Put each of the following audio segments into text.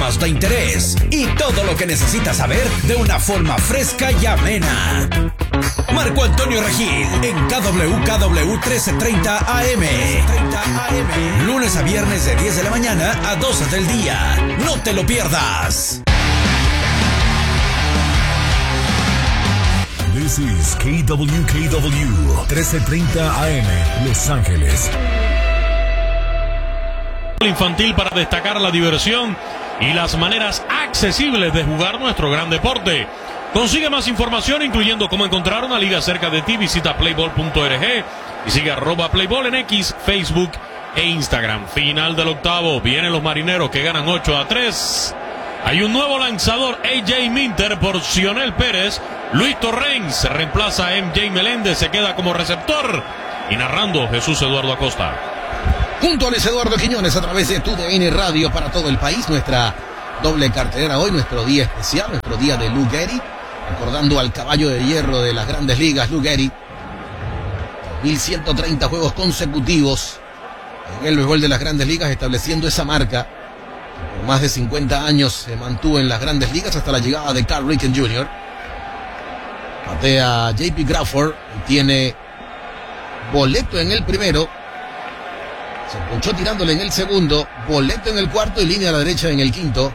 temas de interés y todo lo que necesitas saber de una forma fresca y amena. Marco Antonio Regil en KWKW 1330 AM. Lunes a viernes de 10 de la mañana a 12 del día. No te lo pierdas. This is KWKW 1330 AM, Los Ángeles. Infantil para destacar la diversión y las maneras accesibles de jugar nuestro gran deporte. Consigue más información, incluyendo cómo encontrar una liga cerca de ti. Visita playball.org y sigue @playball en X, Facebook e Instagram. Final del octavo. Vienen los marineros que ganan 8-3. Hay un nuevo lanzador, AJ Minter por Cionel Pérez. Luis Torrens reemplaza a MJ Meléndez, se queda como receptor. Y narrando, Jesús Eduardo Acosta. Junto a Luis Eduardo Quiñones a través de TUDN Radio para todo el país. Nuestra doble cartelera hoy, nuestro día especial, nuestro día de Lou Gehrig. Recordando al caballo de hierro de las grandes ligas, Lou Gehrig. 1130 juegos consecutivos en el béisbol de las grandes ligas, estableciendo esa marca. Por más de 50 años se mantuvo en las grandes ligas hasta la llegada de Cal Ripken Jr. Batea J.P. Crawford y tiene boleto en el primero. Se ponchó tirándole en el segundo, boleto en el cuarto y línea a la derecha en el quinto.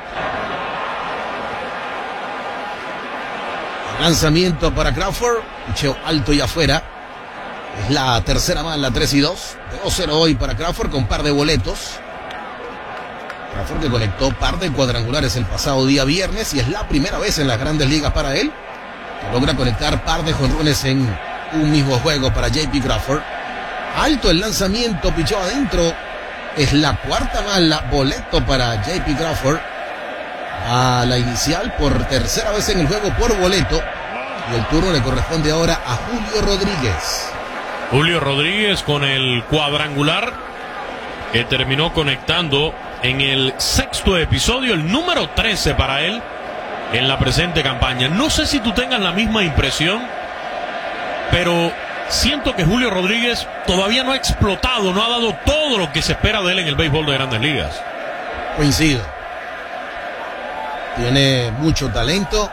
Lanzamiento para Crawford, picheo alto y afuera. Es la tercera mala, 3-2. 2-0 hoy para Crawford con par de boletos. Crawford que conectó par de cuadrangulares el pasado día viernes y es la primera vez en las grandes ligas para él que logra conectar par de jonrones en un mismo juego para J.P. Crawford. Alto el lanzamiento, pichó adentro. Es la cuarta mala, boleto para J.P. Crawford. A la inicial por tercera vez en el juego por boleto. Y el turno le corresponde ahora a Julio Rodríguez. Julio Rodríguez con el cuadrangular que terminó conectando en el sexto episodio, el número 13 para él en la presente campaña. No sé si tú tengas la misma impresión, pero siento que Julio Rodríguez todavía no ha explotado, no ha dado todo lo que se espera de él en el béisbol de grandes ligas. Coincido. Tiene mucho talento.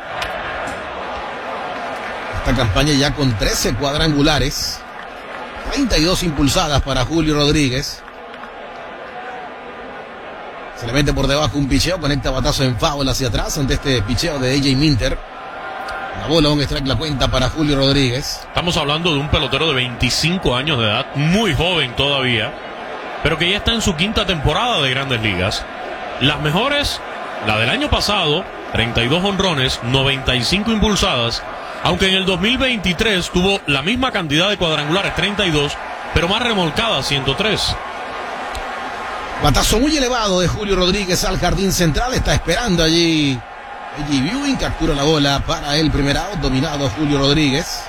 Esta campaña ya con 13 cuadrangulares, 32 impulsadas para Julio Rodríguez. Se le mete por debajo un picheo, conecta batazo en foul hacia atrás ante este picheo de AJ Minter. La bola, un strike la cuenta para Julio Rodríguez. Estamos hablando de un pelotero de 25 años de edad, muy joven todavía, pero que ya está en su quinta temporada de grandes ligas. Las mejores, la del año pasado, 32 jonrones, 95 impulsadas, aunque en el 2023 tuvo la misma cantidad de cuadrangulares, 32, pero más remolcadas, 103. Batazo muy elevado de Julio Rodríguez al jardín central, está esperando allí Viewing, captura la bola para el primer out, dominado Julio Rodríguez.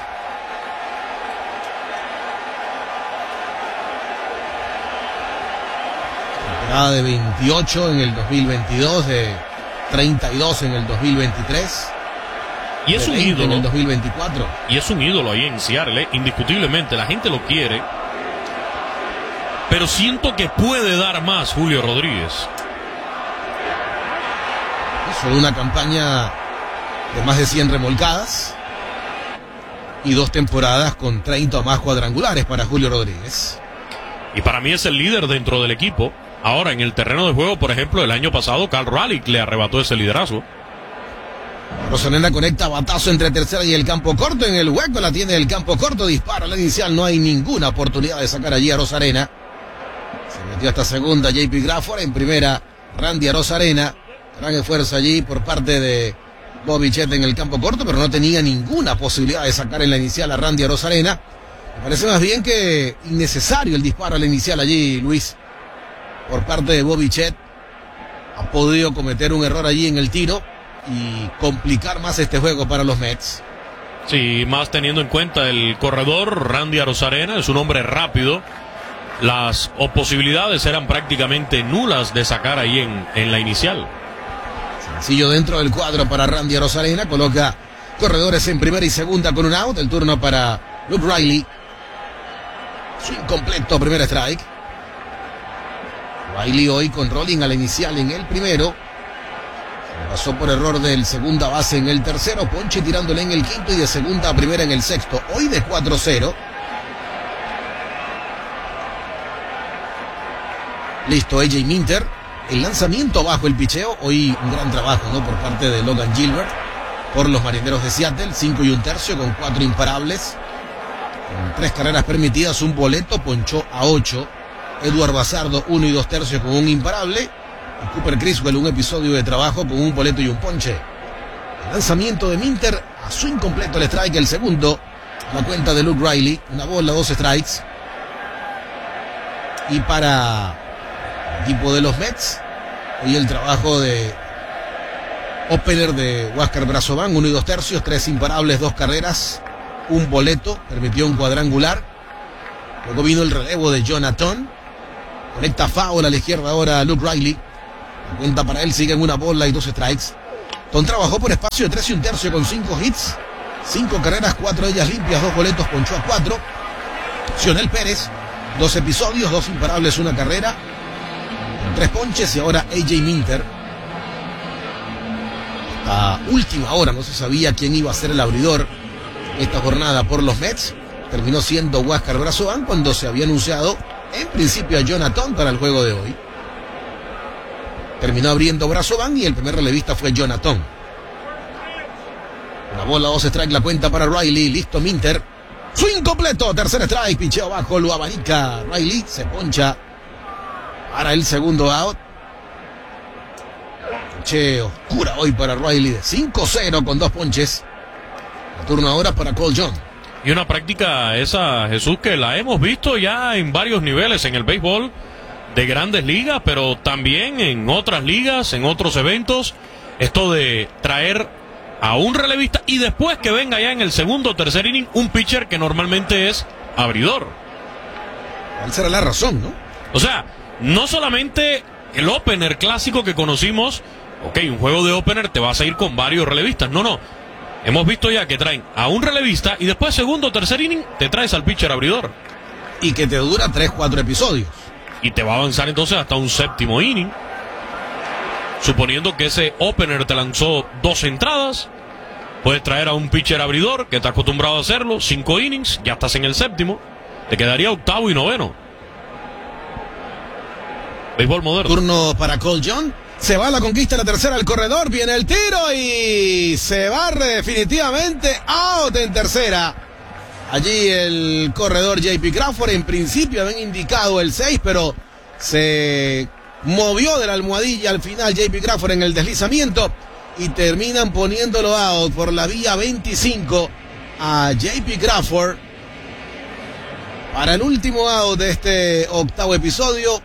Temporada de 28 en el 2022, de 32 en el 2023. Y es un ídolo. En el 2024. Y es un ídolo ahí en Seattle, indiscutiblemente. La gente lo quiere. Pero siento que puede dar más Julio Rodríguez. Hizo una campaña de más de 100 remolcadas y 2 temporadas con 30 o más cuadrangulares para Julio Rodríguez. Y para mí es el líder dentro del equipo. Ahora, en el terreno de juego, por ejemplo, el año pasado, Cal Raleigh le arrebató ese liderazgo. Rosarena conecta batazo entre tercera y el campo corto. En el hueco la tiene el campo corto. Dispara la inicial. No hay ninguna oportunidad de sacar allí a Rosarena. Se metió hasta segunda J.P. Crawford. En primera Randy Arozarena. Gran esfuerzo allí por parte de Bobby Chet en el campo corto, pero no tenía ninguna posibilidad de sacar en la inicial a Randy Arozarena. Me parece más bien que innecesario el disparo a la inicial allí, Luis, por parte de Bobby Chet. Ha podido cometer un error allí en el tiro y complicar más este juego para los Mets. Sí, más teniendo en cuenta el corredor Randy Arozarena, es un hombre rápido. Las posibilidades eran prácticamente nulas de sacar ahí en la inicial. Sencillo dentro del cuadro para Randy Arozarena. Coloca corredores en primera y segunda con un out. El turno para Luke Riley. Swing completo, primer strike. Riley hoy con rolling a la inicial en el primero. Pasó por error del segunda base en el tercero, ponche tirándole en el quinto y de segunda a primera en el sexto. Hoy de 4-0. Listo, AJ Minter. El lanzamiento bajo el picheo. Hoy un gran trabajo, ¿no?, por parte de Logan Gilbert por los Marineros de Seattle. 5 1/3 con 4 imparables. Con 3 carreras permitidas, un boleto, ponchó a 8. Edward Bazardo, 1 2/3 con un imparable. Y Cooper Criswell, un episodio de trabajo con un boleto y un ponche. El lanzamiento de Minter, a su incompleto el strike, el segundo. A la cuenta de Luke Riley, una bola, 2 strikes. Y para el equipo de los Mets, hoy el trabajo de opener de Huáscar Brazovan, 1 2/3, 3 imparables, 2 carreras, un boleto, permitió un cuadrangular. Luego vino el relevo de Jonathan. Conecta foul a la izquierda ahora Luke Riley. La cuenta para él sigue en una bola y 2 strikes. Tom trabajó por espacio de 3 1/3 con 5 hits, 5 carreras, 4 de ellas limpias, 2 boletos, ponchó a 4. Cionel Pérez, 2 episodios, 2 imparables, 1 carrera, con 3 ponches. Y ahora AJ Minter. A última hora no se sabía quién iba a ser el abridor esta jornada por los Mets. Terminó siendo Huáscar Brazovan cuando se había anunciado en principio a Jonathan para el juego de hoy. Terminó abriendo Brazovan y el primer relevista fue Jonathan. Una bola, 2 strike, la cuenta para Riley. Listo Minter. Swing completo, tercer strike, picheo abajo, lo abanica. Riley se poncha para el segundo out. Piche oscura hoy para Riley de 5-0 con 2 ponches. El turno ahora para Cole John. Y una práctica esa, Jesús, que la hemos visto ya en varios niveles en el béisbol de grandes ligas, pero también en otras ligas, en otros eventos. Esto de traer a un relevista y después que venga ya en el segundo o tercer inning un pitcher que normalmente es abridor. ¿Cuál será la razón, no? O sea, no solamente el opener clásico que conocimos, ok, un juego de opener te vas a ir con varios relevistas, no. Hemos visto ya que traen a un relevista y después segundo o tercer inning te traes al pitcher abridor. Y que te dura 3-4 episodios. Y te va a avanzar entonces hasta un séptimo inning. Suponiendo que ese opener te lanzó 2 entradas, puedes traer a un pitcher abridor que está acostumbrado a hacerlo, 5 innings, ya estás en el séptimo. Te quedaría octavo y noveno. Béisbol moderno. Turno para Cole John. Se va a la conquista, la tercera al corredor, viene el tiro y se barre definitivamente out en tercera. Allí el corredor JP Crawford, en principio habían indicado el 6, pero se movió de la almohadilla al final JP Crawford en el deslizamiento y terminan poniéndolo out por la vía 25 a JP Crawford para el último out de este octavo episodio.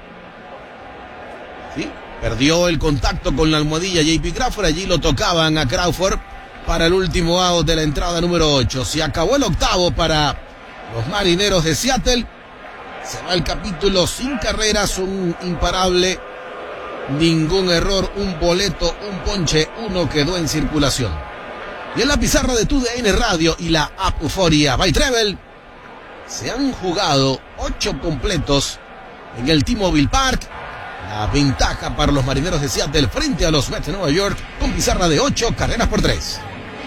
Sí, perdió el contacto con la almohadilla JP Crawford, allí lo tocaban a Crawford para el último out de la entrada número 8. Se acabó el octavo para los Marineros de Seattle. Se va el capítulo sin carreras, un imparable, ningún error, un boleto, un ponche, uno quedó en circulación. Y en la pizarra de TUDN Radio y la app Euforia by Treble se han jugado 8 completos en el T-Mobile Park. La ventaja para los Marineros de Seattle frente a los Mets de Nueva York con pizarra de 8 carreras por 3.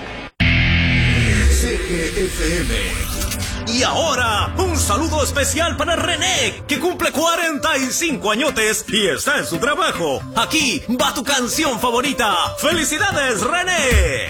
CGFM. Y ahora, un saludo especial para René, que cumple 45 añotes y está en su trabajo. Aquí va tu canción favorita. ¡Felicidades, René!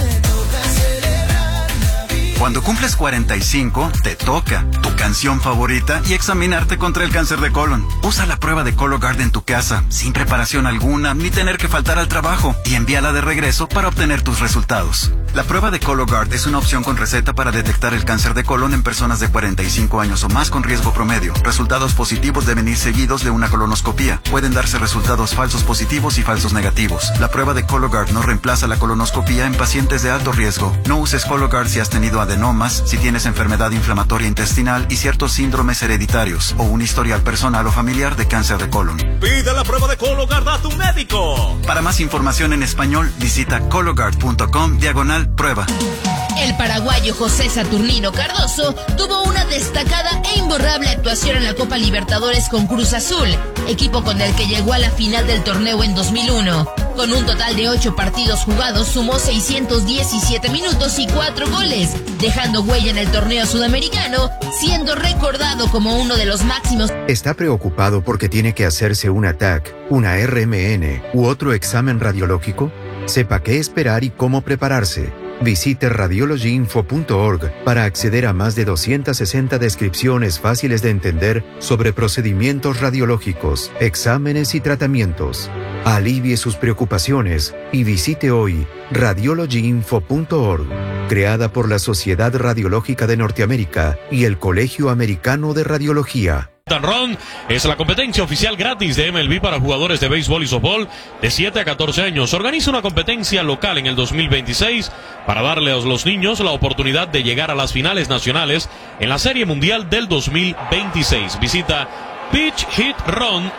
Cuando cumples 45, te toca tu canción favorita y examinarte contra el cáncer de colon. Usa la prueba de Cologuard en tu casa, sin preparación alguna, ni tener que faltar al trabajo, y envíala de regreso para obtener tus resultados. La prueba de Cologuard es una opción con receta para detectar el cáncer de colon en personas de 45 años o más con riesgo promedio. Resultados positivos deben ir seguidos de una colonoscopía. Pueden darse resultados falsos positivos y falsos negativos. La prueba de Cologuard no reemplaza la colonoscopía en pacientes de alto riesgo. No uses Cologuard si has tenido adenomas, si tienes enfermedad inflamatoria intestinal y ciertos síndromes hereditarios o un historial personal o familiar de cáncer de colon. Pide la prueba de Cologuard a tu médico. Para más información en español, visita cologuard.com/prueba. El paraguayo José Saturnino Cardoso tuvo una destacada e imborrable actuación en la Copa Libertadores con Cruz Azul, equipo con el que llegó a la final del torneo en 2001. Con un total de 8 partidos jugados, sumó 617 minutos y 4 goles, dejando huella en el torneo sudamericano, siendo recordado como uno de los máximos. ¿Está preocupado porque tiene que hacerse una TAC, una RMN u otro examen radiológico? Sepa qué esperar y cómo prepararse. Visite radiologyinfo.org para acceder a más de 260 descripciones fáciles de entender sobre procedimientos radiológicos, exámenes y tratamientos. Alivie sus preocupaciones y visite hoy radiologyinfo.org, creada por la Sociedad Radiológica de Norteamérica y el Colegio Americano de Radiología. Run es la competencia oficial gratis de MLB para jugadores de béisbol y softball de 7 a 14 años. Organiza una competencia local en el 2026 para darle a los niños la oportunidad de llegar a las finales nacionales en la Serie Mundial del 2026. Visita pitchhitrun.com.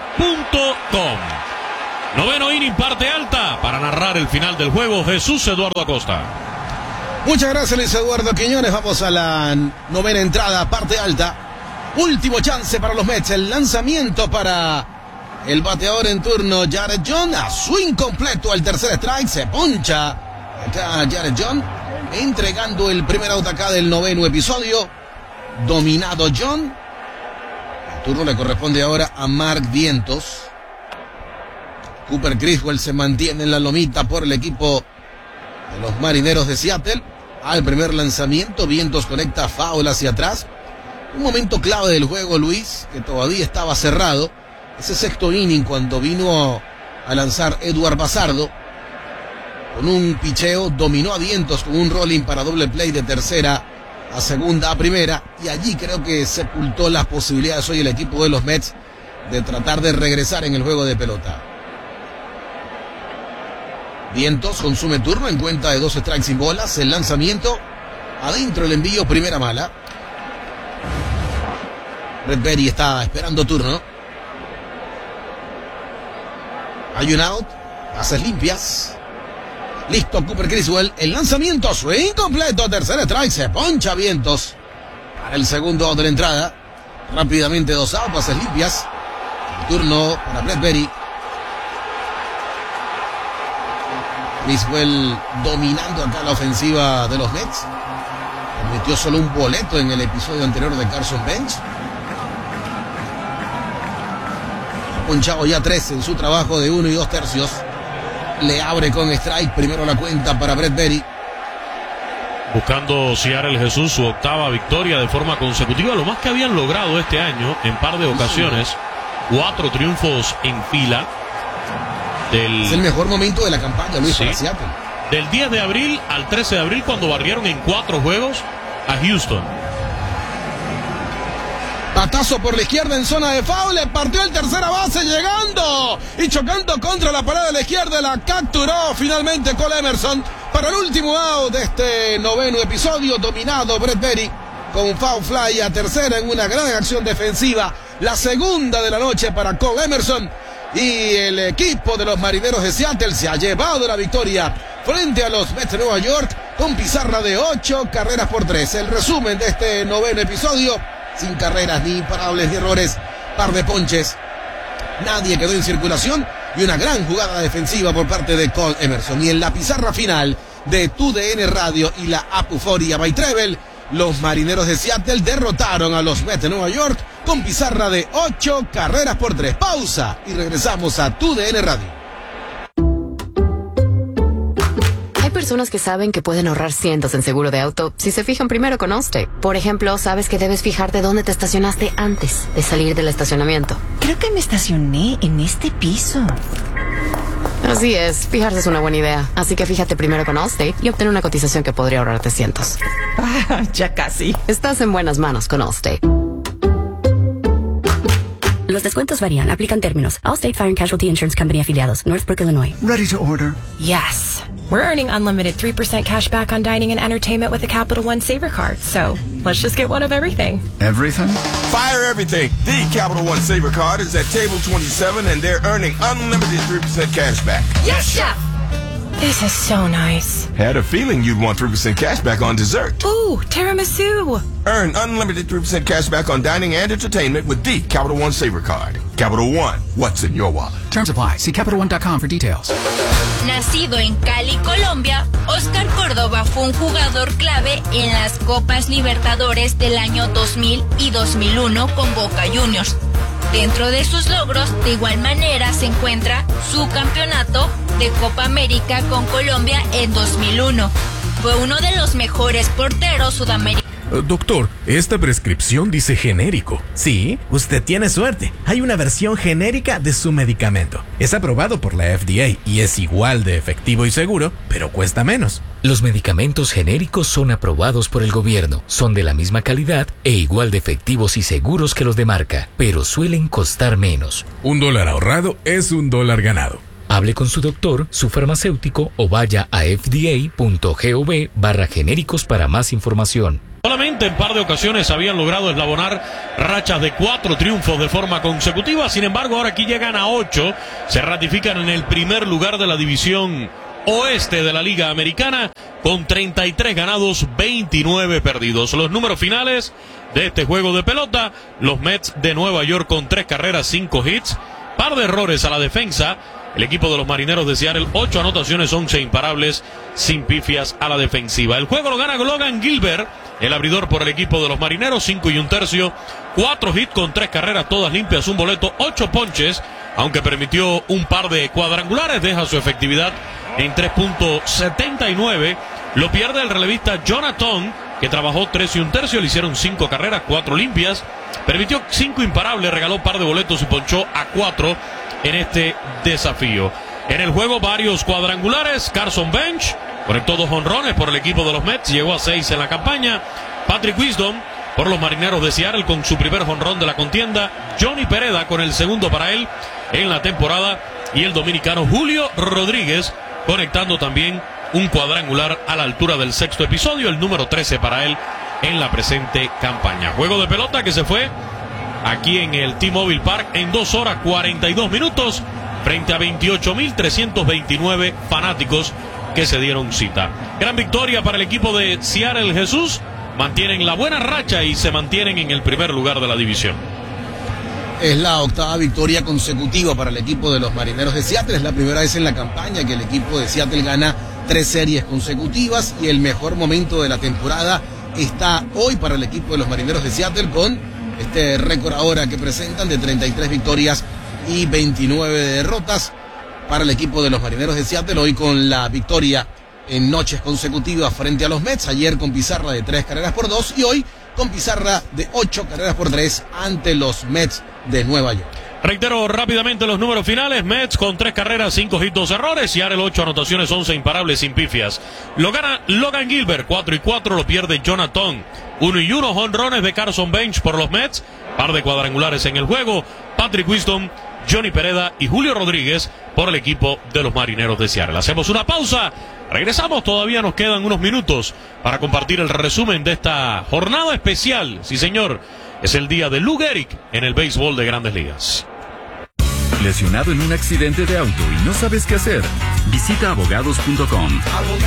Noveno inning, parte alta. Para narrar el final del juego, Jesús Eduardo Acosta. Muchas gracias, Luis Eduardo Quiñones. Vamos a la novena entrada, parte alta. Último chance para los Mets. El lanzamiento para el bateador en turno, Jared John. A swing completo al tercer strike. Se poncha acá Jared John, entregando el primer out acá del noveno episodio. Dominado John. El turno le corresponde ahora a Mark Vientos. Cooper Criswell se mantiene en la lomita por el equipo de los Marineros de Seattle. Al primer lanzamiento, Vientos conecta foul hacia atrás. Un momento clave del juego, Luis, que todavía estaba cerrado. Ese sexto inning cuando vino a lanzar Edward Bazardo. Con un picheo dominó a Vientos con un rolling para doble play de tercera a segunda a primera. Y allí creo que sepultó las posibilidades hoy el equipo de los Mets de tratar de regresar en el juego de pelota. Vientos consume turno en cuenta de 2 strikes sin bolas. El lanzamiento adentro, el envío, primera mala. Brett Berry está esperando turno. Hay un out. Bases limpias. Listo Cooper Criswell. El lanzamiento, swing completo. Tercer strike. Se poncha Vientos para el segundo out de la entrada. Rápidamente 2 outs. Bases limpias. El turno para Brett Berry. Criswell dominando acá la ofensiva de los Mets. Metió solo un boleto en el episodio anterior de Carson Bench. Ponchado ya 3 en su trabajo de 1 2/3. Le abre con strike. Primero la cuenta para Brett Berry. Buscando Seattle, Jesús, su octava victoria de forma consecutiva. Lo más que habían logrado este año en par de ocasiones. 4 triunfos en fila. Es el mejor momento de la campaña, Luis, para Seattle. Del 10 de abril al 13 de abril, cuando barrieron en 4 juegos a Houston. Batazo por la izquierda en zona de foul. Le partió el tercera base llegando y chocando contra la pared de la izquierda. La capturó finalmente Cole Emerson para el último out de este noveno episodio. Dominado Brett Berry con foul fly a tercera en una gran acción defensiva. La segunda de la noche para Cole Emerson. Y el equipo de los Marineros de Seattle se ha llevado la victoria frente a los Mets de Nueva York con pizarra de 8-3. El resumen de este noveno episodio: sin carreras, ni imparables, ni errores, par de ponches, nadie quedó en circulación y una gran jugada defensiva por parte de Cole Emerson. Y en la pizarra final de TUDN Radio y la app Euphoria by Treble, los Marineros de Seattle derrotaron a los Mets de Nueva York con pizarra de 8-3. Pausa y regresamos a TUDN Radio. Hay personas que saben que pueden ahorrar cientos en seguro de auto si se fijan primero con Allstate. Por ejemplo, sabes que debes fijarte dónde te estacionaste antes de salir del estacionamiento. Creo que me estacioné en este piso. Así es, fijarse es una buena idea. Así que fíjate primero con Allstate y obtén una cotización que podría ahorrarte cientos. Ya casi. Estás en buenas manos con Allstate. Los descuentos varían, aplican términos. Allstate Fire and Casualty Insurance Company afiliados, Northbrook, Illinois. Ready to order? Yes. We're earning unlimited 3% cash back on dining and entertainment with the Capital One Saver Card. So, let's just get one of everything. Everything? Fire everything. The Capital One Saver Card is at table 27 and they're earning unlimited 3% cash back. Yes, Chef! This is so nice. Had a feeling you'd want 3% cash back on dessert. Ooh, tiramisu. Earn unlimited 3% cash back on dining and entertainment with the Capital One Saver Card. Capital One, what's in your wallet? Terms apply. See CapitalOne.com for details. Nacido en Cali, Colombia, Oscar Córdoba fue un jugador clave en las Copas Libertadores del año 2000 y 2001 con Boca Juniors. Dentro de sus logros, de igual manera, se encuentra su campeonato de Copa América con Colombia en 2001. Fue uno de los mejores porteros sudamericanos. Doctor, esta prescripción dice genérico. Sí, usted tiene suerte. Hay una versión genérica de su medicamento. Es aprobado por la FDA y es igual de efectivo y seguro, pero cuesta menos. Los medicamentos genéricos son aprobados por el gobierno, son de la misma calidad e igual de efectivos y seguros que los de marca, pero suelen costar menos. $1 ahorrado es $1 ganado. Hable con su doctor, su farmacéutico o vaya a fda.gov/genéricos para más información. Solamente en par de ocasiones habían logrado eslabonar rachas de 4 triunfos de forma consecutiva. Sin embargo, ahora aquí llegan a 8. Se ratifican en el primer lugar de la división oeste de la Liga Americana con 33 ganados, 29 perdidos. Los números finales de este juego de pelota: los Mets de Nueva York con 3 carreras, 5 hits, par de errores a la defensa. El equipo de los Marineros de Seattle, 8 anotaciones, 11 imparables, sin pifias a la defensiva. El juego lo gana Logan Gilbert, el abridor por el equipo de los Marineros, 5 1/3, 4 hits con 3 carreras, todas limpias, un boleto, 8 ponches, aunque permitió un par de cuadrangulares, deja su efectividad en 3.79. Lo pierde el relevista Jonathan, que trabajó 3 1/3, le hicieron 5 carreras, 4 limpias, permitió 5 imparables, regaló par de boletos y ponchó a 4 en este desafío. En el juego varios cuadrangulares. Carson Bench conectó 2 jonrones por el equipo de los Mets, llegó a 6 en la campaña. Patrick Wisdom por los Marineros de Seattle con su primer jonrón de la contienda. Johnny Pereda con el segundo para él en la temporada, y el dominicano Julio Rodríguez conectando también un cuadrangular a la altura del 6º episodio, el número 13 para él en la presente campaña. Juego de pelota que se fue aquí en el T-Mobile Park en 2 horas 42 minutos frente a 28.329 fanáticos que se dieron cita. Gran victoria para el equipo de Seattle. Jesús, mantienen la buena racha y se mantienen en el primer lugar de la división. Es la 8ª victoria consecutiva para el equipo de los Marineros de Seattle. Es la primera vez en la campaña que el equipo de Seattle gana 3 series consecutivas, y el mejor momento de la temporada está hoy para el equipo de los Marineros de Seattle, con este récord ahora que presentan de 33 victorias y 29 derrotas para el equipo de los Marineros de Seattle, hoy con la victoria en noches consecutivas frente a los Mets, ayer con pizarra de 3 carreras por 2 y hoy con pizarra de 8 carreras por 3 ante los Mets de Nueva York. Reitero rápidamente los números finales: Mets con 3 carreras, 5 hits, 2 errores, Seattle 8 anotaciones, 11 imparables, sin pifias. Lo gana Logan Gilbert, 4-4, lo pierde Jonathan. 1-1, jonrones de Carson Bench por los Mets, par de cuadrangulares en el juego. Patrick Wisdom, Johnny Pereda y Julio Rodríguez por el equipo de los Marineros de Seattle. Hacemos una pausa, regresamos, todavía nos quedan unos minutos para compartir el resumen de esta jornada especial. Sí, señor, es el día de Lou Gehrig en el béisbol de Grandes Ligas. ¿Lesionado en un accidente de auto y no sabes qué hacer? Visita abogados.com.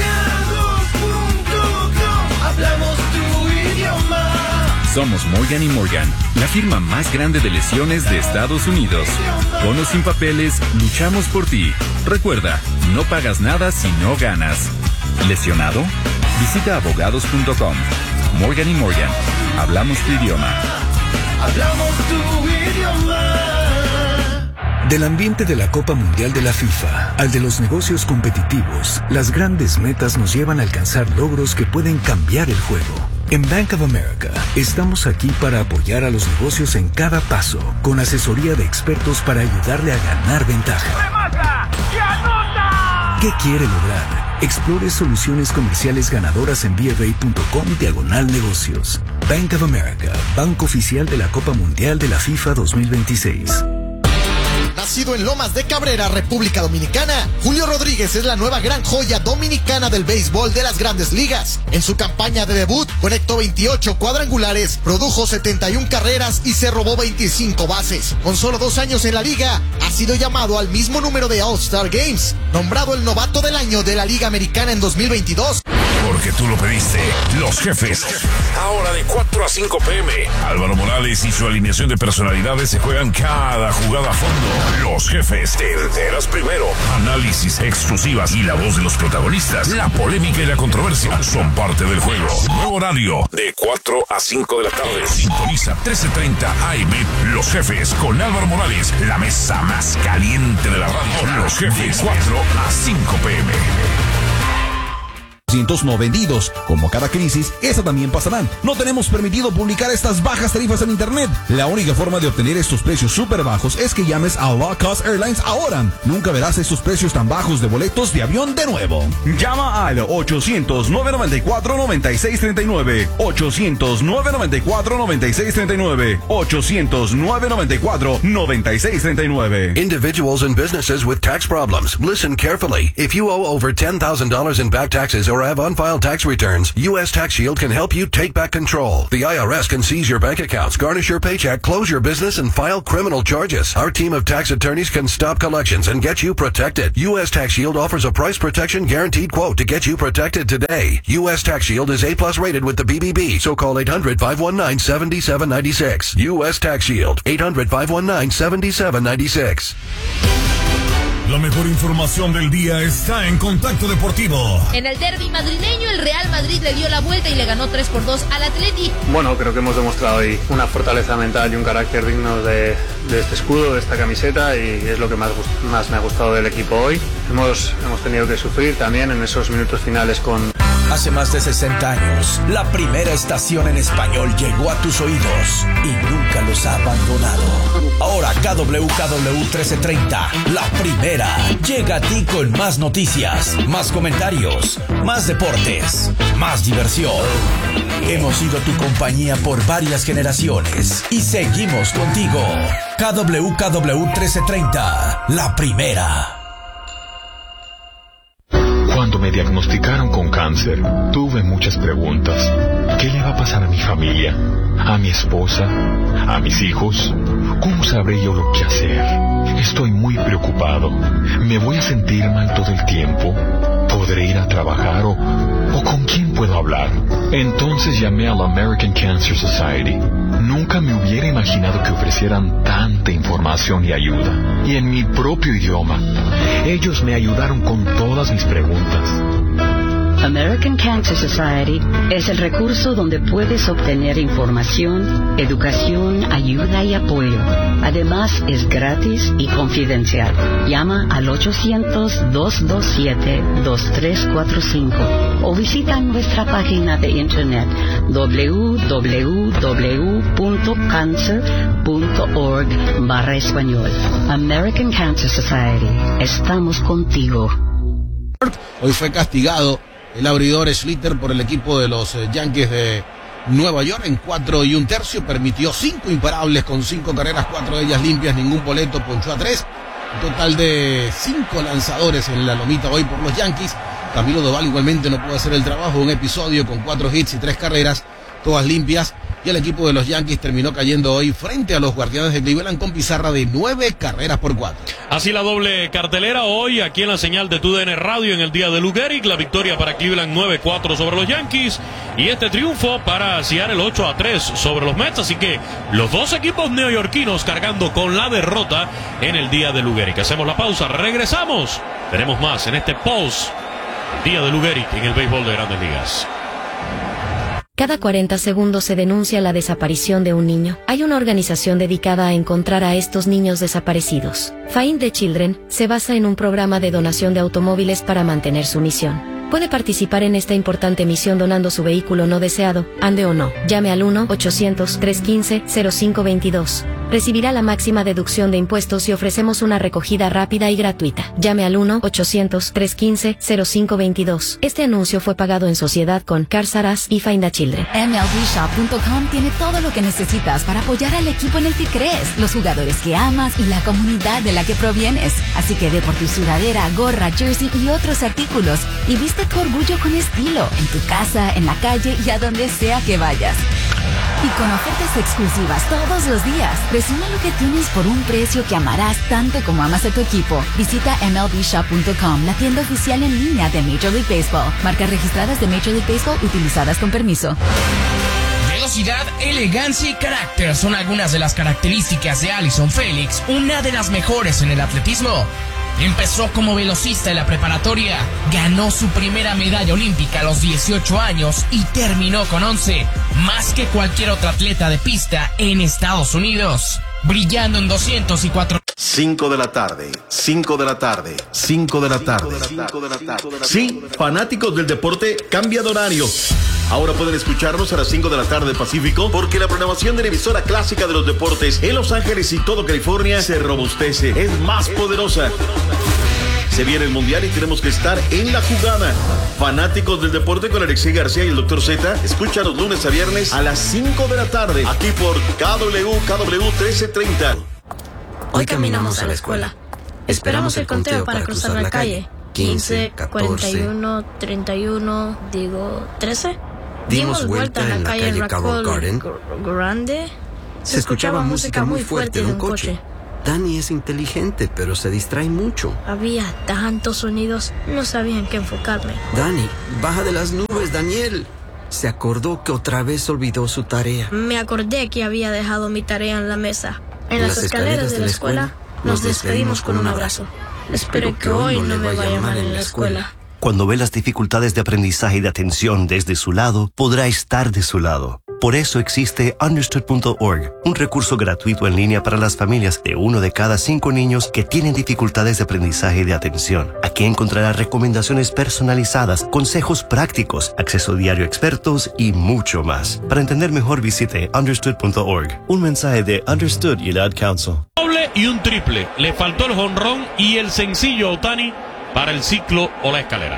Hablamos tu idioma. Somos Morgan & Morgan, la firma más grande de lesiones de Estados Unidos. Con o sin papeles, luchamos por ti. Recuerda, no pagas nada si no ganas. ¿Lesionado? Visita abogados.com. Morgan & Morgan, hablamos tu idioma. Hablamos tu idioma. Del ambiente de la Copa Mundial de la FIFA al de los negocios competitivos, las grandes metas nos llevan a alcanzar logros que pueden cambiar el juego. En Bank of America estamos aquí para apoyar a los negocios en cada paso, con asesoría de expertos para ayudarle a ganar ventaja. ¡Remata y anota! ¿Qué quiere lograr? Explore soluciones comerciales ganadoras en BofA.com/negocios. Bank of America, banco oficial de la Copa Mundial de la FIFA 2026. Nacido en Lomas de Cabrera, República Dominicana, Julio Rodríguez es la nueva gran joya dominicana del béisbol de las Grandes Ligas. En su campaña de debut, conectó 28 cuadrangulares, produjo 71 carreras y se robó 25 bases. Con solo 2 años en la liga, ha sido llamado al mismo número de All-Star Games, nombrado el novato del año de la Liga Americana en 2022. Porque tú lo pediste, Los Jefes. Ahora de 4 a 5 p.m. Álvaro Morales y su alineación de personalidades se juegan cada jugada a fondo. Los Jefes, te enteras primero. Análisis, exclusivas y la voz de los protagonistas. La polémica y la controversia son parte del juego. Nuevo horario, de 4 a 5 de la tarde. Sintoniza 13:30 AM. Los Jefes con Álvaro Morales. La mesa más caliente de la radio. Los Jefes, 4 a 5 p.m. No vendidos. Como cada crisis, esa también pasará. No tenemos permitido publicar estas bajas tarifas en internet. La única forma de obtener estos precios súper bajos es que llames a Low Cost Airlines ahora. Nunca verás estos precios tan bajos de boletos de avión de nuevo. Llama al 800-994-9639. 800-994-9639. 800-994-9639. Individuals and businesses with tax problems. Listen carefully. If you owe over $10,000 in back taxes or have unfiled tax returns, U.S. Tax Shield can help you take back control. The IRS can seize your bank accounts, garnish your paycheck, close your business, and file criminal charges. Our team of tax attorneys can stop collections and get you protected. U.S. Tax Shield offers a price protection guaranteed quote to get you protected today. U.S. Tax Shield is A+ rated with the BBB, so call 800-519-7796. U.S. Tax Shield, 800-519-7796. La mejor información del día está en Contacto Deportivo. En el derbi madrileño, el Real Madrid le dio la vuelta y le ganó 3-2 al Atleti. Bueno, creo que hemos demostrado hoy una fortaleza mental y un carácter digno de este escudo, de esta camiseta, y es lo que más me ha gustado del equipo hoy. Hemos tenido que sufrir también en esos minutos finales con... Hace más de 60 años, la primera estación en español llegó a tus oídos y nunca los ha abandonado. Ahora KWKW 1330, la primera, llega a ti con más noticias, más comentarios, más deportes, más diversión. Hemos sido tu compañía por varias generaciones y seguimos contigo. KWKW 1330, la primera. Cuando me diagnosticaron con cáncer, tuve muchas preguntas. ¿Qué le va a pasar a mi familia? ¿A mi esposa? ¿A mis hijos? ¿Cómo sabré yo lo que hacer? Estoy muy preocupado. ¿Me voy a sentir mal todo el tiempo? ¿Podré ir a trabajar o con quién puedo hablar? Entonces llamé a la American Cancer Society. Nunca me hubiera imaginado que ofrecieran tanta información y ayuda. Y en mi propio idioma. Ellos me ayudaron con todas mis preguntas. American Cancer Society es el recurso donde puedes obtener información, educación, ayuda y apoyo. Además, es gratis y confidencial. Llama al 800-227-2345 o visita nuestra página de internet www.cancer.org/español. American Cancer Society. Estamos contigo. Hoy fue castigado el abridor Schlitter por el equipo de los Yankees de Nueva York en 4 1/3. Permitió 5 imparables con 5 carreras, 4 de ellas limpias, ningún boleto, ponchó a 3. Un total de 5 lanzadores en la lomita hoy por los Yankees. Camilo Doval igualmente no pudo hacer el trabajo. Un episodio con 4 hits y 3 carreras, todas limpias. Y el equipo de los Yankees terminó cayendo hoy frente a los Guardianes de Cleveland con pizarra de 9 carreras por 4. Así la doble cartelera hoy aquí en la señal de TUDN Radio en el día de Lou Gehrig. La victoria para Cleveland 9-4 sobre los Yankees y este triunfo para Seattle 8-3 sobre los Mets. Así que los dos equipos neoyorquinos cargando con la derrota en el día de Lou Gehrig. Hacemos la pausa, regresamos. Tenemos más en este post día de Lou Gehrig en el béisbol de Grandes Ligas. Cada 40 segundos se denuncia la desaparición de un niño. Hay una organización dedicada a encontrar a estos niños desaparecidos. Find the Children se basa en un programa de donación de automóviles para mantener su misión. Puede participar en esta importante misión donando su vehículo no deseado, ande o no. Llame al 1-800-315-0522. recibirá la máxima deducción de impuestos y ofrecemos una recogida rápida y gratuita. Llame al 1-800-315-0522. Este anuncio fue pagado en sociedad con Cars R Us y Find a Children. MLBshop.com tiene todo lo que necesitas para apoyar al equipo en el que crees, los jugadores que amas y la comunidad de la que provienes. Así que ve por tu sudadera, gorra, jersey y otros artículos y viste tu orgullo con estilo, en tu casa, en la calle y a donde sea que vayas. Y con ofertas exclusivas todos los días. Resume lo que tienes por un precio que amarás tanto como amas a tu equipo. Visita MLBshop.com, la tienda oficial en línea de Major League Baseball. Marcas registradas de Major League Baseball utilizadas con permiso. Velocidad, elegancia y carácter son algunas de las características de Allyson Félix, una de las mejores en el atletismo. Empezó como velocista en la preparatoria, ganó su primera medalla olímpica a los 18 años y terminó con 11, más que cualquier otro atleta de pista en Estados Unidos, brillando en 200 y 400. 5 de la tarde, 5 de la tarde, 5 de la tarde, 5 de la tarde. Sí, fanáticos del deporte, cambia de horario. Ahora pueden escucharnos a las 5 de la tarde Pacífico, porque la programación de la emisora clásica de los deportes en Los Ángeles y todo California se robustece, es más poderosa. Se viene el Mundial y tenemos que estar en la jugada. Fanáticos del deporte con Alexei García y el Dr. Z, escucha los lunes a viernes a las 5 de la tarde, aquí por KW 1330. Hoy caminamos a la escuela. Esperamos el conteo para cruzar la calle. 15, 41, 31, 13. Dimos vuelta en la calle Raccoon Garden. Grande. Se escuchaba música muy fuerte de un coche. Danny es inteligente, pero se distrae mucho. Había tantos sonidos, no sabía en qué enfocarme. Danny, baja de las nubes, Daniel. Se acordó que otra vez olvidó su tarea. Me acordé que había dejado mi tarea en la mesa. En las escaleras de la escuela nos despedimos con un abrazo. Espero que hoy no me vaya mal en la escuela. Cuando ve las dificultades de aprendizaje y de atención desde su lado, podrá estar de su lado. Por eso existe Understood.org, un recurso gratuito en línea para las familias de 1 de cada 5 niños que tienen dificultades de aprendizaje y de atención. Aquí encontrará recomendaciones personalizadas, consejos prácticos, acceso diario a expertos y mucho más. Para entender mejor, visite Understood.org. Un mensaje de Understood y el Ad Council. Doble y un triple. Le faltó el jonrón y el sencillo a Ohtani para el ciclo o la escalera.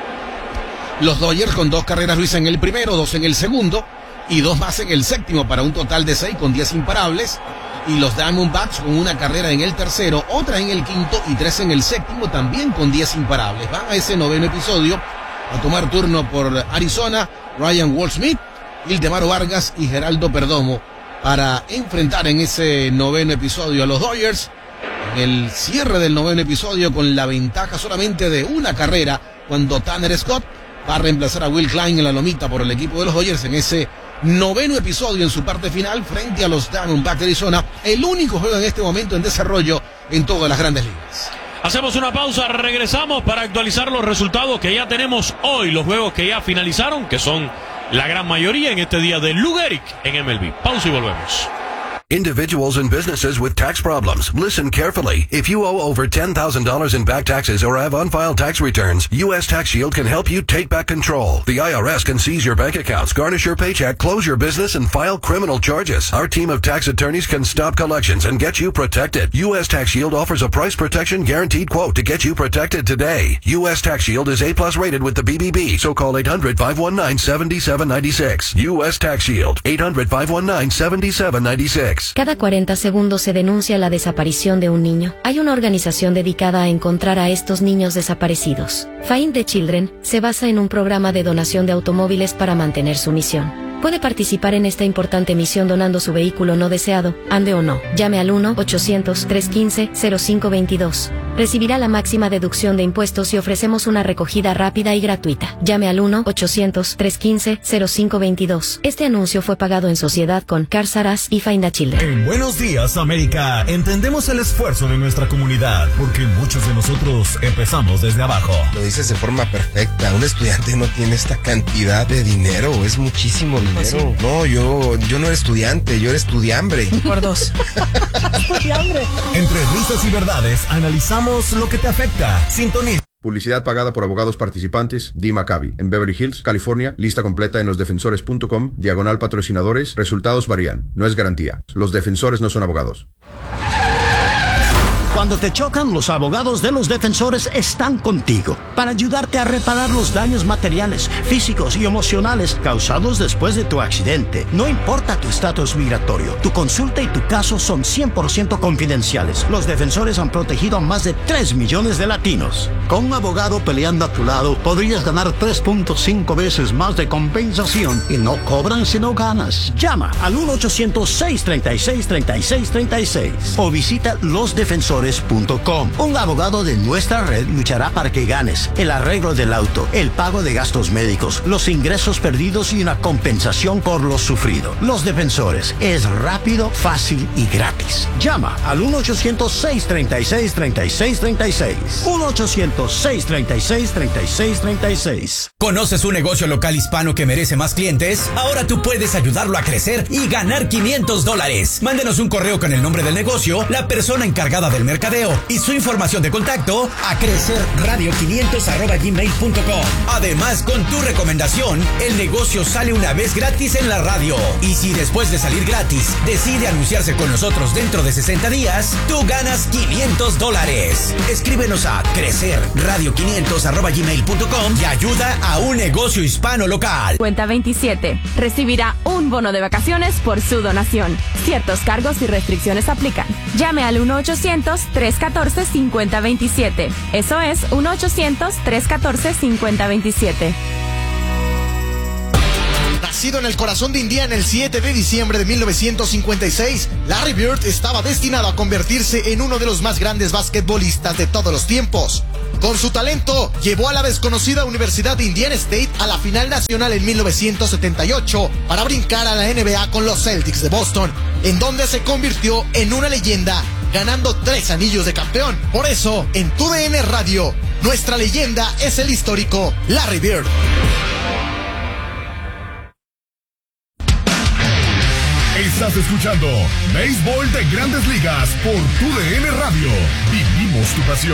Los Dodgers con 2 carreras, Luis, en el primero, 2 en el segundo y 2 más en el séptimo para un total de 6 con 10 imparables. Y los Diamondbacks con 1 carrera en el tercero, otra en el quinto y 3 en el séptimo también con 10 imparables. Van a ese noveno episodio a tomar turno por Arizona Ryan Walsh-Smith, Ildemaro Vargas y Geraldo Perdomo para enfrentar en ese noveno episodio a los Dodgers. En el cierre del noveno episodio con la ventaja solamente de 1 carrera cuando Tanner Scott va a reemplazar a Will Klein en la lomita por el equipo de los Dodgers en ese noveno episodio en su parte final frente a los Diamondbacks de Arizona, el único juego en este momento en desarrollo en todas las grandes ligas. Hacemos una pausa, regresamos para actualizar los resultados que ya tenemos hoy, los juegos que ya finalizaron, que son la gran mayoría en este día de Lou Gehrig en MLB. Pausa y volvemos. Individuals and businesses with tax problems. Listen carefully. If you owe over $10,000 in back taxes or have unfiled tax returns, U.S. Tax Shield can help you take back control. The IRS can seize your bank accounts, garnish your paycheck, close your business, and file criminal charges. Our team of tax attorneys can stop collections and get you protected. U.S. Tax Shield offers a price protection guaranteed quote to get you protected today. U.S. Tax Shield is A+ rated with the BBB, so call 800-519-7796. U.S. Tax Shield, 800-519-7796. Cada 40 segundos se denuncia la desaparición de un niño. Hay una organización dedicada a encontrar a estos niños desaparecidos. Find the Children se basa en un programa de donación de automóviles para mantener su misión. Puede participar en esta importante misión donando su vehículo no deseado, ande o no. Llame al 1-800-315-0522. Recibirá la máxima deducción de impuestos y ofrecemos una recogida rápida y gratuita. Llame al 1-800-315-0522. Este anuncio fue pagado en sociedad con Cars R Us y Find a Children. En Buenos Días, América, entendemos el esfuerzo de nuestra comunidad, porque muchos de nosotros empezamos desde abajo. Lo dices de forma perfecta. Un estudiante no tiene esta cantidad de dinero, es muchísimo dinero. Sí. No, yo no era estudiante, yo era estudiambre. Por 2. Entre risas y verdades, analizamos lo que te afecta. Sintoniza Publicidad pagada por abogados participantes. Dee Maccabi. En Beverly Hills, California. Lista completa en losdefensores.com. /patrocinadores. Resultados varían. No es garantía. Los defensores no son abogados. Cuando te chocan, los abogados de Los Defensores están contigo para ayudarte a reparar los daños materiales, físicos y emocionales causados después de tu accidente. No importa tu estatus migratorio, tu consulta y tu caso son 100% confidenciales. Los Defensores han protegido a más de 3 millones de latinos. Con un abogado peleando a tu lado, podrías ganar 3.5 veces más de compensación y no cobran si no ganas. Llama al 1-800-636-3636 o visita losdefensores.com. Un abogado de nuestra red luchará para que ganes el arreglo del auto, el pago de gastos médicos, los ingresos perdidos y una compensación por lo sufrido. Los Defensores es rápido, fácil y gratis. Llama al 1-800-636-3636. 1-800-636-3636. ¿Conoces un negocio local hispano que merece más clientes? Ahora tú puedes ayudarlo a crecer y ganar $500. Mándenos un correo con el nombre del negocio, la persona encargada del mercadeo y su información de contacto a crecerradio500@gmail.com. Además, con tu recomendación, el negocio sale una vez gratis en la radio. Y si después de salir gratis decide anunciarse con nosotros dentro de 60 días, tú ganas $500. Escríbenos a crecerradio500@gmail.com y ayuda a un negocio hispano local. Cuenta 27 recibirá un bono de vacaciones por su donación. Ciertos cargos y restricciones aplican. Llame al 1-800-314-5027. Eso es 1-800-314-5027. Nacido en el corazón de Indiana el 7 de diciembre de 1956, Larry Bird estaba destinado a convertirse en uno de los más grandes basquetbolistas de todos los tiempos. Con su talento, llevó a la desconocida Universidad de Indiana State a la final nacional en 1978 para brincar a la NBA con los Celtics de Boston, en donde se convirtió en una leyenda, ganando 3 anillos de campeón. Por eso, en TUDN Radio, nuestra leyenda es el histórico Larry Bird. Estás escuchando Béisbol de Grandes Ligas por TUDN Radio. Vivimos tu pasión.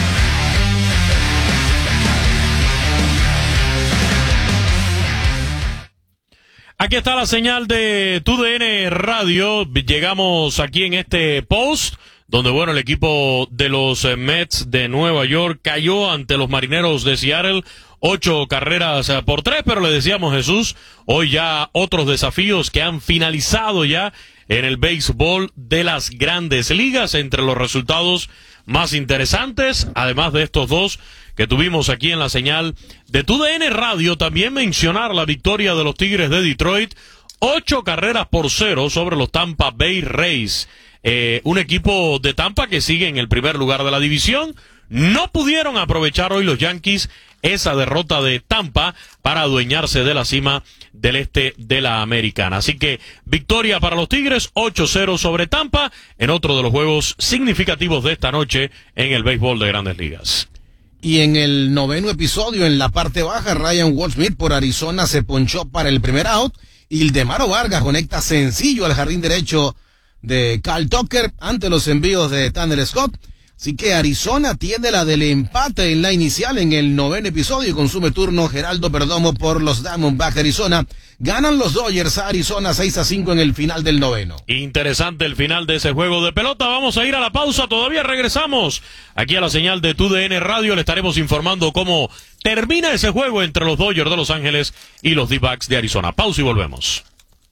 Aquí está la señal de TUDN Radio. Llegamos aquí en este post donde, bueno, el equipo de los Mets de Nueva York cayó ante los Marineros de Seattle 8 carreras por 3, pero le decíamos, Jesús, hoy ya otros desafíos que han finalizado ya en el béisbol de las Grandes Ligas. Entre los resultados más interesantes, además de estos dos que tuvimos aquí en la señal de TUDN Radio, también mencionar la victoria de los Tigres de Detroit, 8 carreras por 0 sobre los Tampa Bay Rays. Un equipo de Tampa que sigue en el primer lugar de la división. No pudieron aprovechar hoy los Yankees esa derrota de Tampa para adueñarse de la cima del este de la Americana. Así que victoria para los Tigres, 8-0 sobre Tampa, en otro de los juegos significativos de esta noche en el béisbol de Grandes Ligas. Y en el noveno episodio, en la parte baja, Ryan Goldschmidt por Arizona se ponchó para el primer out. Y Ildemaro Vargas conecta sencillo al jardín derecho de Kyle Tucker ante los envíos de Tanner Scott. Así que Arizona tiene la del empate en la inicial en el noveno episodio y consume turno Geraldo Perdomo por los Diamondbacks de Arizona. Ganan los Dodgers a Arizona 6-5 en el final del noveno. Interesante el final de ese juego de pelota. Vamos a ir a la pausa. Todavía regresamos aquí a la señal de TUDN Radio. Le estaremos informando cómo termina ese juego entre los Dodgers de Los Ángeles y los D-Backs de Arizona. Pausa y volvemos.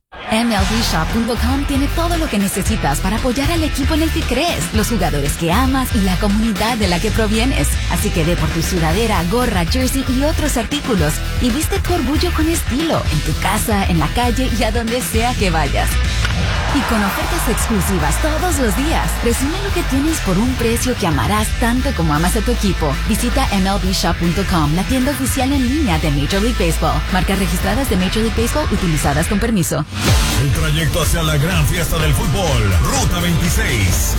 MLBshop.com tiene todo lo que necesitas para apoyar al equipo en el que crees, los jugadores que amas y la comunidad de la que provienes. Así que ve por tu sudadera, gorra, jersey y otros artículos y viste tu orgullo con estilo, en tu casa, en la calle y a donde sea que vayas. Y con ofertas exclusivas todos los días, resume lo que tienes por un precio que amarás tanto como amas a tu equipo. Visita MLBshop.com, la tienda oficial en línea de Major League Baseball. Marcas registradas de Major League Baseball utilizadas con permiso. El trayecto hacia la gran fiesta del fútbol, Ruta 26.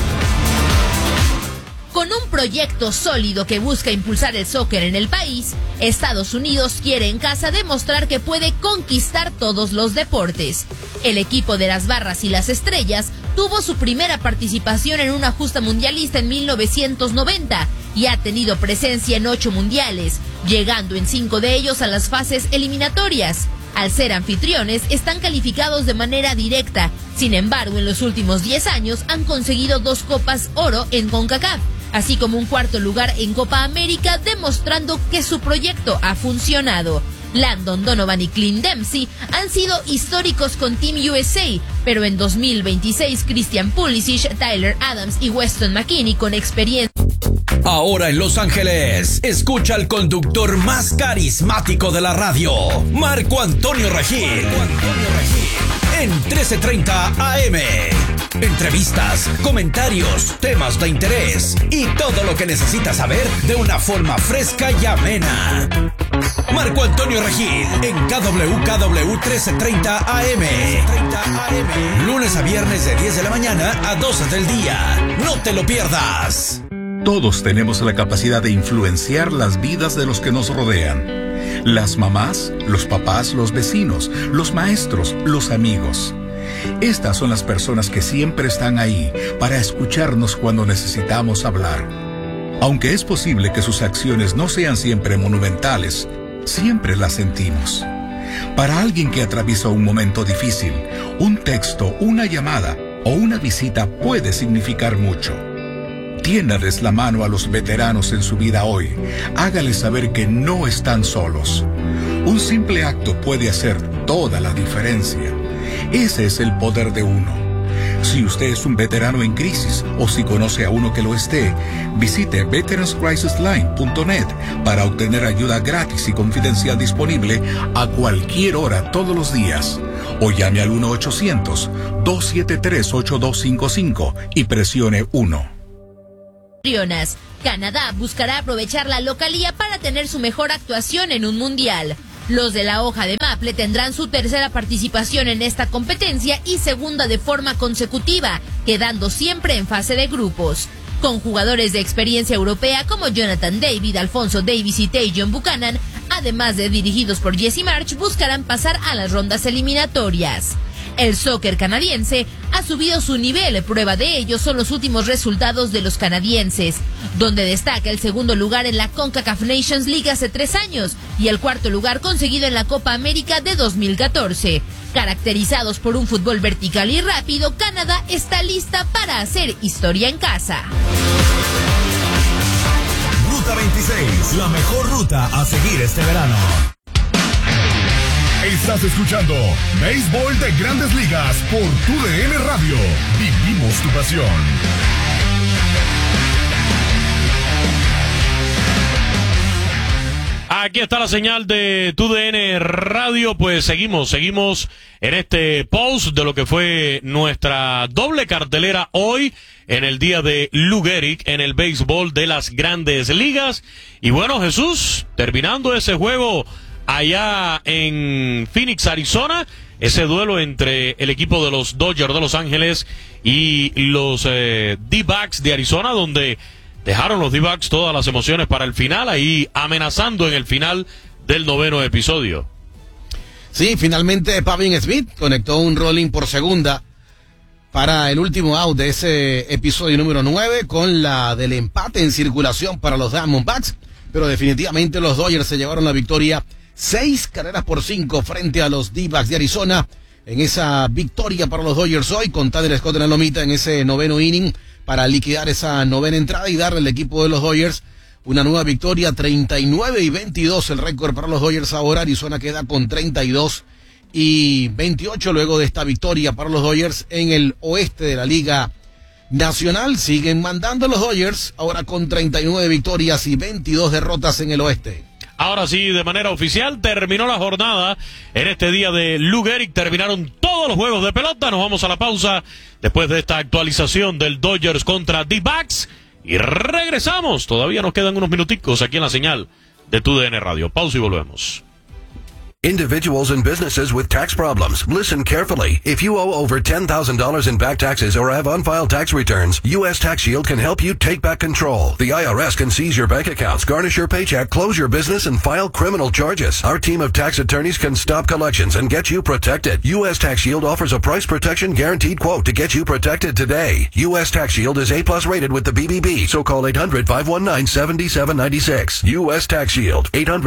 Con un proyecto sólido que busca impulsar el soccer en el país, Estados Unidos quiere en casa demostrar que puede conquistar todos los deportes. El equipo de las Barras y las Estrellas tuvo su primera participación en una justa mundialista en 1990 y ha tenido presencia en 8 mundiales, llegando en 5 de ellos a las fases eliminatorias. Al ser anfitriones, están calificados de manera directa. Sin embargo, en los últimos 10 años han conseguido 2 Copas Oro en CONCACAF, así como un 4º lugar en Copa América, demostrando que su proyecto ha funcionado. Landon Donovan y Clint Dempsey han sido históricos con Team USA, pero en 2026 Christian Pulisic, Tyler Adams y Weston McKennie con experiencia. Ahora en Los Ángeles, escucha al conductor más carismático de la radio, Marco Antonio Regil. En 1330 AM. Entrevistas, comentarios, temas de interés y todo lo que necesitas saber de una forma fresca y amena. Marco Antonio Regil en KWKW 1330 AM. Lunes a viernes de 10 de la mañana a 12 del día. No te lo pierdas. Todos tenemos la capacidad de influenciar las vidas de los que nos rodean. Las mamás, los papás, los vecinos, los maestros, los amigos. Estas son las personas que siempre están ahí para escucharnos cuando necesitamos hablar. Aunque es posible que sus acciones no sean siempre monumentales, siempre las sentimos. Para alguien que atraviesa un momento difícil, un texto, una llamada o una visita puede significar mucho. Tiéndales la mano a los veteranos en su vida hoy. Hágales saber que no están solos. Un simple acto puede hacer toda la diferencia. Ese es el poder de uno. Si usted es un veterano en crisis o si conoce a uno que lo esté, visite veteranscrisisline.net para obtener ayuda gratis y confidencial disponible a cualquier hora todos los días. O llame al 1-800-273-8255 y presione 1. Canadá buscará aprovechar la localía para tener su mejor actuación en un mundial. Los de la hoja de maple tendrán su tercera participación en esta competencia y segunda de forma consecutiva, quedando siempre en fase de grupos. Con jugadores de experiencia europea como Jonathan David, Alfonso Davies y Tajon Buchanan, además de dirigidos por Jesse Marsch, buscarán pasar a las rondas eliminatorias. El soccer canadiense ha subido su nivel, prueba de ello son los últimos resultados de los canadienses, donde destaca el segundo lugar en la CONCACAF Nations League hace 3 años y el cuarto lugar conseguido en la Copa América de 2014. Caracterizados por un fútbol vertical y rápido, Canadá está lista para hacer historia en casa. Ruta 26, la mejor ruta a seguir este verano. Estás escuchando Béisbol de Grandes Ligas por TUDN Radio. Vivimos tu pasión. Aquí está la señal de TUDN Radio, pues seguimos en este post de lo que fue nuestra doble cartelera hoy en el día de Lou Gehrig en el béisbol de las Grandes Ligas. Y bueno, Jesús, terminando ese juego allá en Phoenix, Arizona, ese duelo entre el equipo de los Dodgers de Los Ángeles y los D-Backs de Arizona, donde dejaron los D-Backs todas las emociones para el final, ahí amenazando en el final del 9º episodio. Sí, finalmente Pavin Smith conectó un rolling por segunda para el último out de ese episodio número 9, con la del empate en circulación para los Diamondbacks, pero definitivamente los Dodgers se llevaron la victoria 6-5 frente a los D-Backs de Arizona en esa victoria para los Dodgers hoy, con Tyler Scott en la lomita en ese 9º inning para liquidar esa 9ª entrada y darle al equipo de los Dodgers una nueva victoria, 39-22 el récord para los Dodgers ahora. Arizona queda con 32-28 luego de esta victoria para los Dodgers en el oeste de la Liga Nacional. Siguen mandando los Dodgers ahora con 39 victorias y 22 derrotas en el oeste. Ahora sí, de manera oficial, terminó la jornada en este día de Lou Gehrig. Terminaron todos los juegos de pelota. Nos vamos a la pausa después de esta actualización del Dodgers contra D-Backs. Y regresamos. Todavía nos quedan unos minuticos aquí en la señal de TUDN Radio. Pausa y volvemos. Individuals and businesses with tax problems. Listen carefully. If you owe over $10,000 in back taxes or have unfiled tax returns, U.S. Tax Shield can help you take back control. The IRS can seize your bank accots, garnish your paycheck, close your business, and file criminal charges. Our team of tax attorneys can stop collections and get you protected. U.S. Tax Shield offers a price protection guaranteed quote to get you protected today. U.S. Tax Shield is A+ rated with the BBB, so call 800-519-7796. U.S. Tax Shield,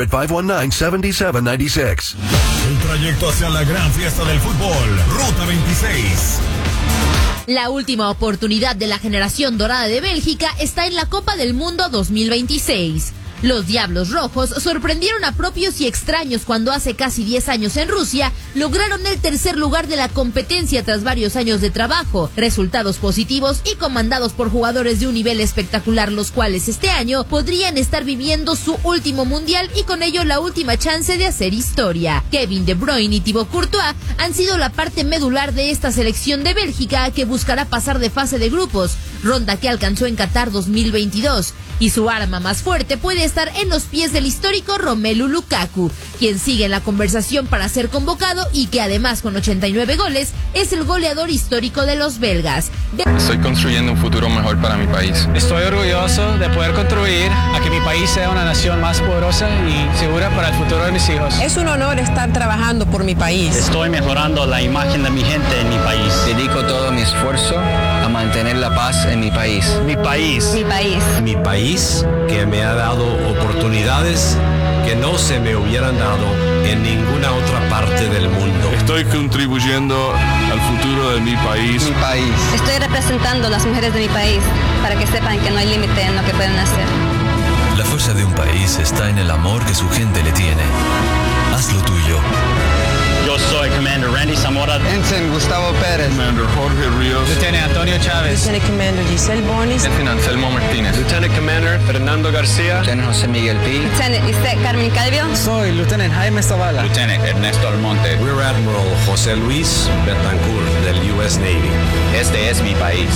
800-519-7796. Un trayecto hacia la gran fiesta del fútbol, Ruta 26. La última oportunidad de la generación dorada de Bélgica está en la Copa del Mundo 2026. Los Diablos Rojos sorprendieron a propios y extraños cuando hace casi 10 años en Rusia lograron el tercer lugar de la competencia tras varios años de trabajo, resultados positivos y comandados por jugadores de un nivel espectacular, los cuales este año podrían estar viviendo su último mundial y con ello la última chance de hacer historia. Kevin De Bruyne y Thibaut Courtois han sido la parte medular de esta selección de Bélgica que buscará pasar de fase de grupos, ronda que alcanzó en Qatar 2022. Y su arma más fuerte puede estar en los pies del histórico Romelu Lukaku, quien sigue en la conversación para ser convocado y que además con 89 goles es el goleador histórico de los belgas. Estoy construyendo un futuro mejor para mi país. Estoy orgulloso de poder contribuir a que mi país sea una nación más poderosa y segura para el futuro de mis hijos. Es un honor estar trabajando por mi país. Estoy mejorando la imagen de mi gente en mi país. Dedico todo mi esfuerzo a mantener la paz en mi país. Mi país. Mi país. Mi país que me ha dado oportunidades que no se me hubieran dado en ninguna otra parte del mundo. Estoy contribuyendo al futuro de mi país. Mi país. Estoy representando a las mujeres de mi país para que sepan que no hay límite en lo que pueden hacer. La fuerza de un país está en el amor que su gente le tiene. Haz lo tuyo. Yo soy Commander Randy Zamora. Ensign Gustavo Pérez. Commander Jorge Ríos. Lieutenant Antonio Chávez. Lieutenant Commander Giselle Bonis. Lieutenant Anselmo Martínez. Lieutenant Commander Fernando García. Lieutenant José Miguel Pi. Lieutenant Isaac Carmen Calvio. Soy Lieutenant Jaime Zavala. Lieutenant Ernesto Almonte. Rear Admiral José Luis Betancourt del US Navy. Este es mi país.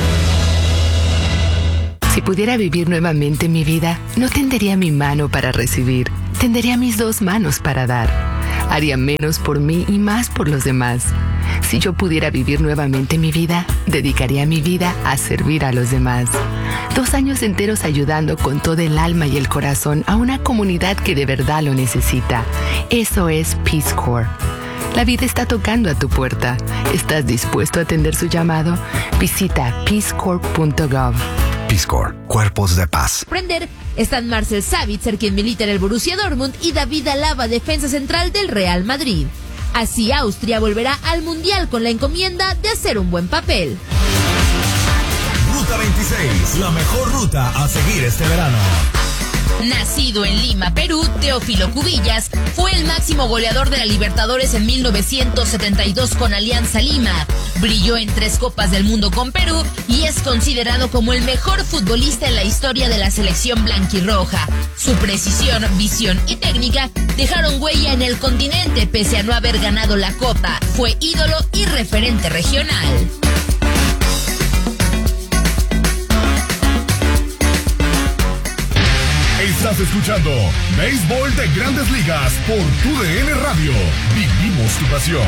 Si pudiera vivir nuevamente mi vida, no tendería mi mano para recibir, tendería mis dos manos para dar. Haría menos por mí y más por los demás. Si yo pudiera vivir nuevamente mi vida, dedicaría mi vida a servir a los demás. 2 años enteros ayudando con todo el alma y el corazón a una comunidad que de verdad lo necesita. Eso es Peace Corps. La vida está tocando a tu puerta. ¿Estás dispuesto a atender su llamado? Visita peacecorps.gov. Peace Corps, Cuerpos de Paz. Están Marcel Sabitzer, quien milita en el Borussia Dortmund, y David Alaba, defensa central del Real Madrid. Así Austria volverá al Mundial con la encomienda de hacer un buen papel. Ruta 26, la mejor ruta a seguir este verano. Nacido en Lima, Perú, Teófilo Cubillas fue el máximo goleador de la Libertadores en 1972 con Alianza Lima. Brilló en 3 Copas del Mundo con Perú y es considerado como el mejor futbolista en la historia de la selección blanquirroja. Su precisión, visión y técnica dejaron huella en el continente pese a no haber ganado la Copa. Fue ídolo y referente regional. Estás escuchando Béisbol de Grandes Ligas por TUDN Radio. Vivimos tu pasión.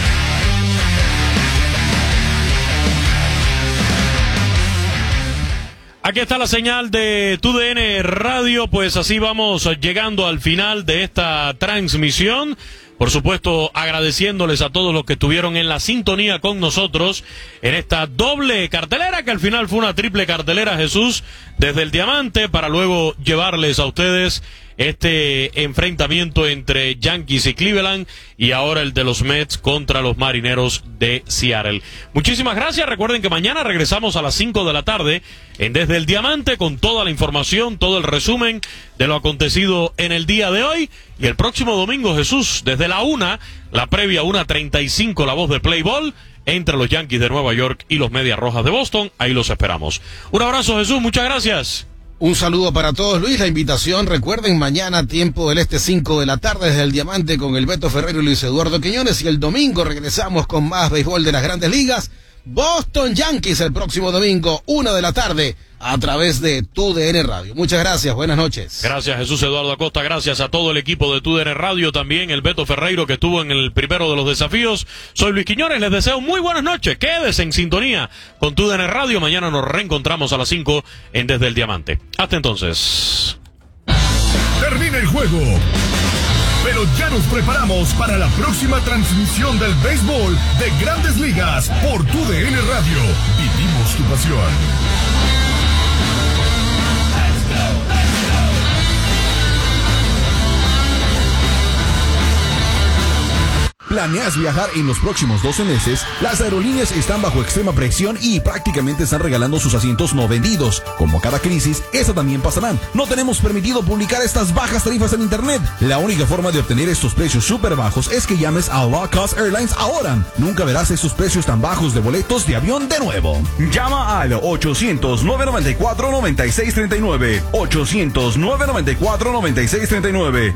Aquí está la señal de TUDN Radio, pues así vamos llegando al final de esta transmisión. Por supuesto, agradeciéndoles a todos los que estuvieron en la sintonía con nosotros en esta doble cartelera, que al final fue una triple cartelera, Jesús, desde el Diamante, para luego llevarles a ustedes este enfrentamiento entre Yankees y Cleveland y ahora el de los Mets contra los Marineros de Seattle. Muchísimas gracias. Recuerden que mañana regresamos a las 5 de la tarde en Desde el Diamante con toda la información, todo el resumen de lo acontecido en el día de hoy. Y el próximo domingo, Jesús, desde la 1, la previa 1:35, la voz de Play Ball entre los Yankees de Nueva York y los Medias Rojas de Boston. Ahí los esperamos. Un abrazo, Jesús. Muchas gracias. Un saludo para todos, Luis. La invitación, recuerden, mañana tiempo del 5 de la tarde desde el Diamante con el Beto Ferrero y Luis Eduardo Quiñones. Y el domingo regresamos con más béisbol de las Grandes Ligas. Boston Yankees el próximo domingo, 1:00 p.m, a través de TUDN Radio. Muchas gracias, buenas noches. Gracias, Jesús Eduardo Acosta, gracias a todo el equipo de TUDN Radio, también el Beto Ferreiro que estuvo en el primero de los desafíos. Soy Luis Quiñones, les deseo muy buenas noches, quédese en sintonía con TUDN Radio, mañana nos reencontramos a las 5 en Desde el Diamante. Hasta entonces. Termina el juego, pero ya nos preparamos para la próxima transmisión del béisbol de Grandes Ligas por TUDN Radio. Vivimos tu pasión. ¿Planeas viajar en los próximos 12 meses? Las aerolíneas están bajo extrema presión y prácticamente están regalando sus asientos no vendidos. Como cada crisis, esa también pasará. No tenemos permitido publicar estas bajas tarifas en internet. La única forma de obtener estos precios súper bajos es que llames a Low Cost Airlines ahora. Nunca verás estos precios tan bajos de boletos de avión de nuevo. Llama al 800-994-9639. 800-994-9639.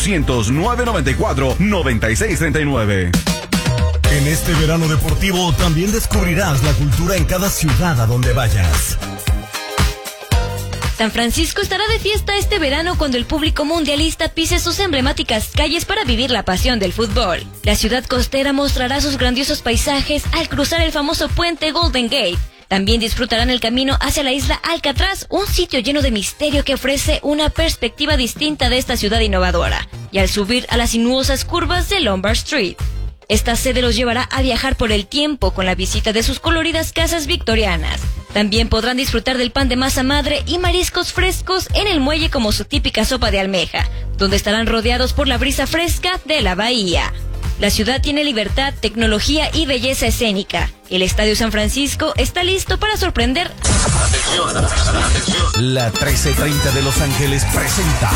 800-994-9639. En este verano deportivo también descubrirás la cultura en cada ciudad a donde vayas. San Francisco estará de fiesta este verano cuando el público mundialista pise sus emblemáticas calles para vivir la pasión del fútbol. La ciudad costera mostrará sus grandiosos paisajes al cruzar el famoso puente Golden Gate. También disfrutarán el camino hacia la isla Alcatraz, un sitio lleno de misterio que ofrece una perspectiva distinta de esta ciudad innovadora, y al subir a las sinuosas curvas de Lombard Street. Esta sede los llevará a viajar por el tiempo con la visita de sus coloridas casas victorianas. También podrán disfrutar del pan de masa madre y mariscos frescos en el muelle como su típica sopa de almeja, donde estarán rodeados por la brisa fresca de la bahía. La ciudad tiene libertad, tecnología y belleza escénica. El Estadio San Francisco está listo para sorprender. La 1330 de Los Ángeles presenta